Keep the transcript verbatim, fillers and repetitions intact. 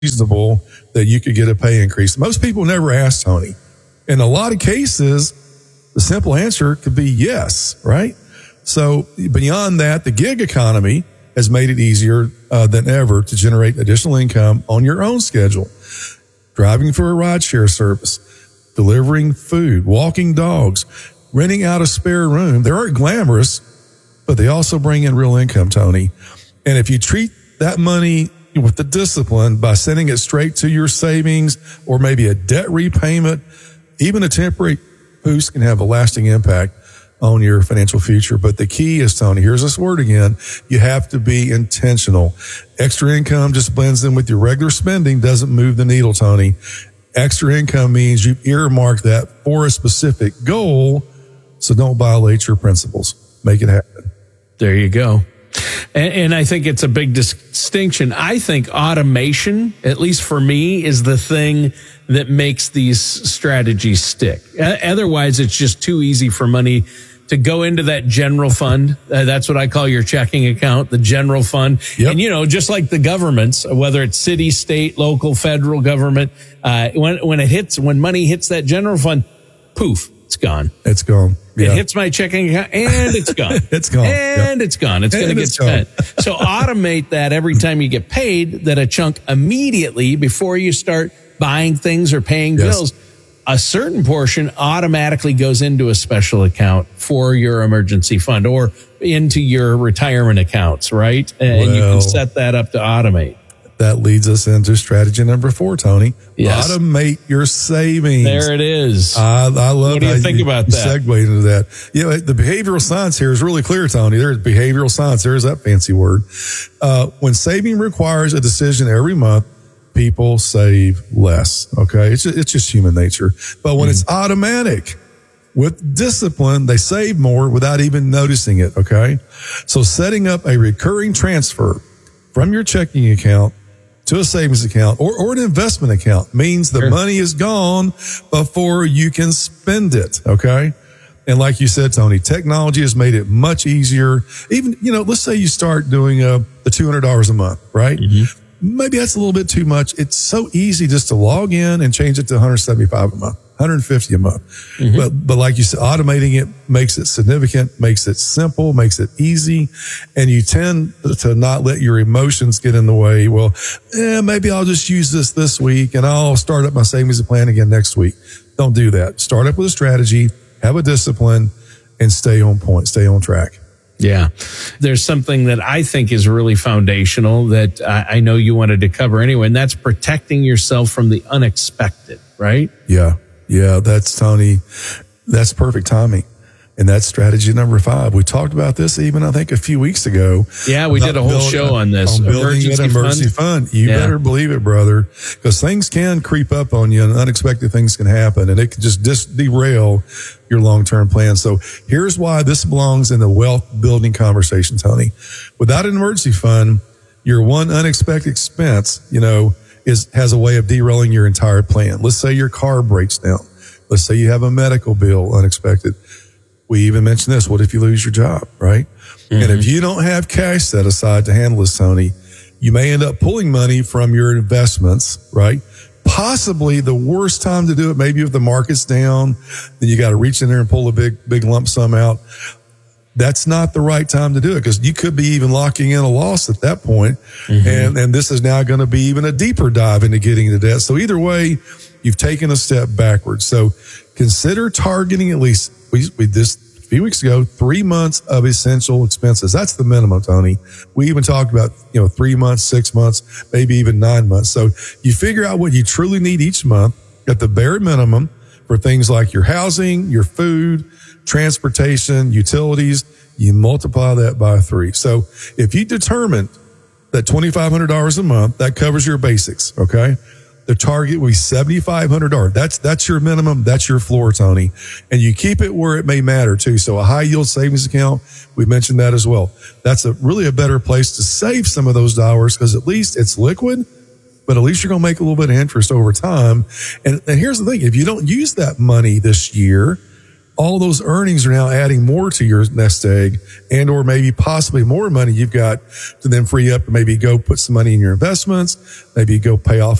reasonable that you could get a pay increase? Most people never ask, Tony. In a lot of cases, the simple answer could be yes, right? So beyond that, the gig economy has made it easier uh, than ever to generate additional income on your own schedule. Driving for a rideshare service, delivering food, walking dogs, renting out a spare room. They aren't glamorous, but they also bring in real income, Tony. And if you treat that money with the discipline by sending it straight to your savings or maybe a debt repayment, even a temporary boost can have a lasting impact on your financial future. But the key is, Tony, here's this word again, you have to be intentional. Extra income just blends in with your regular spending, doesn't move the needle, Tony. Extra income means you earmark that for a specific goal, so don't violate your principles. Make it happen. There you go. And, and I think it's a big distinction. I think automation, at least for me, is the thing that makes these strategies stick. Otherwise, it's just too easy for money to go into that general fund. Uh, that's what I call your checking account, the general fund. Yep. And, you know, just like the governments, whether it's city, state, local, federal government, uh, when, when it hits, when money hits that general fund, poof, it's gone. It's gone. Yeah. It hits my checking account and it's gone. It's gone. And yep. it's gone. It's going to get spent. So automate that every time you get paid, that a chunk immediately before you start buying things or paying yes. bills, a certain portion automatically goes into a special account for your emergency fund or into your retirement accounts, right? And well, you can set that up to automate. That leads us into strategy number four, Tony. Yes. Automate your savings. There it is. I, I love what do you how think you, about you that? segue into that. You know, the behavioral science here is really clear, Tony. There's behavioral science. There's that fancy word. Uh, when saving requires a decision every month, people save less. Okay. It's just, it's just human nature. But when mm. it's automatic with discipline, they save more without even noticing it. Okay. So setting up a recurring transfer from your checking account to a savings account or, or an investment account means the sure. money is gone before you can spend it. Okay. And like you said, Tony, technology has made it much easier. Even, you know, let's say you start doing uh, the two hundred dollars a month, right? Mm-hmm. Maybe that's a little bit too much. It's so easy just to log in and change it to one hundred seventy-five a month, one hundred fifty a month. Mm-hmm. But, but like you said, automating it makes it significant, makes it simple, makes it easy. And you tend to not let your emotions get in the way. Well, eh, maybe I'll just use this this week and I'll start up my savings plan again next week. Don't do that. Start up with a strategy, have a discipline, and stay on point, stay on track. Yeah. There's something that I think is really foundational that I, I know you wanted to cover anyway, and that's protecting yourself from the unexpected, right? Yeah. Yeah. That's, Tony, that's perfect timing. And that's strategy number five. We talked about this even, I think, a few weeks ago. Yeah, we did a whole building, show on this. On building emergency an emergency fund. fund. You yeah. better believe it, brother, because things can creep up on you and unexpected things can happen and it can just dis- derail your long-term plan. So here's why this belongs in the wealth building conversation, Tony. Without an emergency fund, your one unexpected expense, you know, is has a way of derailing your entire plan. Let's say your car breaks down. Let's say you have a medical bill unexpected. We even mentioned this. What if you lose your job, right? Mm-hmm. And if you don't have cash set aside to handle this, Tony, you may end up pulling money from your investments, right? Possibly the worst time to do it, maybe if the market's down, then you got to reach in there and pull a big, big lump sum out. That's not the right time to do it because you could be even locking in a loss at that point. Mm-hmm. And, and this is now going to be even a deeper dive into getting into debt. So either way, you've taken a step backwards. So consider targeting at least, we, we this a few weeks ago, three months of essential expenses. That's the minimum, Tony. We even talked about, you know, three months, six months, maybe even nine months. So you figure out what you truly need each month at the bare minimum for things like your housing, your food, transportation, utilities. You multiply that by three. So if you determine that twenty-five hundred dollars a month, that covers your basics, okay? The target will be seven thousand five hundred dollars. That's, that's your minimum. That's your floor, Tony. And you keep it where it may matter too. So a high yield savings account, we mentioned that as well. That's a really a better place to save some of those dollars because at least it's liquid, but at least you're going to make a little bit of interest over time. And, and here's the thing. If you don't use that money this year, all those earnings are now adding more to your nest egg, and or maybe possibly more money you've got to then free up to maybe go put some money in your investments, maybe go pay off